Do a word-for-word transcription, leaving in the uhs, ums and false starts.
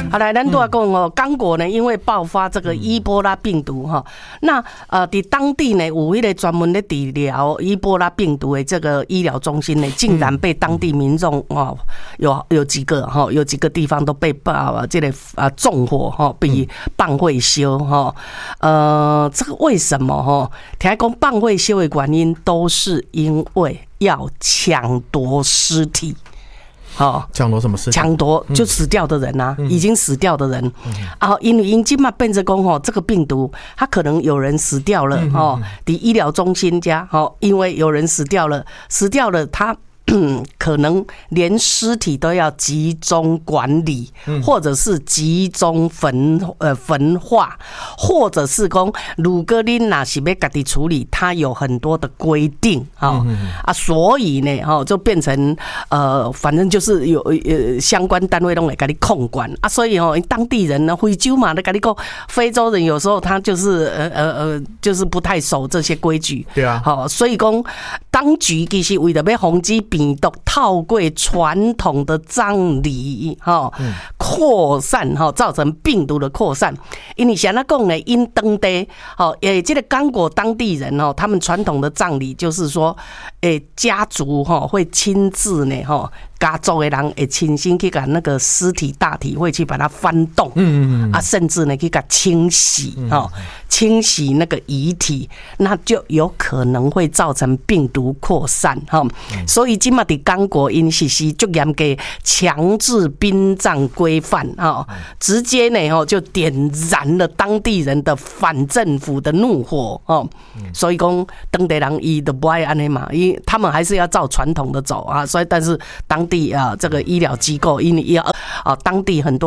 好来，咱都要讲哦，刚果呢，因为爆发这个伊波拉病毒哈，那呃，在当地呢，有一个专门的治疗伊波拉病毒的这个医疗中心呢，竟然被当地民众哦，有有几个哈，有几个地方都被爆这个啊纵火哈，被放火烧哈，呃，这个为什么哈？听讲放火烧的原因都是因为要抢夺尸体。哦， 抢夺什么事？ 抢夺就死掉的人呐、啊嗯，已经死掉的人。啊、嗯，因为因今嘛变成讲吼，这个病毒，他可能有人死掉了哦，在医疗中心家哦，因为有人死掉了，死掉了他。可能连尸体都要集中管理，或者是集中焚呃焚化，或者是讲如果你哪是要自己处理，它有很多的规定啊啊，所以呢哈就变成呃反正就是有呃相关单位都会给你控管啊，所以哦当地人呢非洲嘛，那跟你讲非洲人有时候他就是呃呃呃就是不太守这些规矩， 对啊， 好，所以讲当局其实为了要防止病毒透过传统的葬礼哈扩散哈，造成病毒的扩散。因为像那讲呢，因当地哦，诶，这个刚果当地人哦，他们传统的葬礼就是说，诶，家族哈会亲自呢哈。家族的人会亲身去把那个尸体大体会去把它翻动，嗯嗯啊，甚至呢去给它清洗哦，清洗那个遗体，那就有可能会造成病毒扩散哈。所以今嘛在刚果因实施就严格强制殡葬规范哈，直接呢哈就点燃了当地人的反政府的怒火哦。所以讲当地人伊都不爱安尼嘛，因他们还是要照传统的走啊，所以但是当地啊，这个医疗机构因为要啊，当地很多。